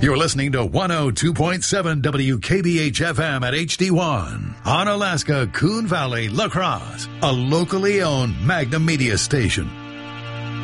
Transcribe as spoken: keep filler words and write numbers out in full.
You're listening to one oh two point seven W K B H F M at H D one on Alaska, Coon Valley, La Crosse, a locally owned Magnum Media station.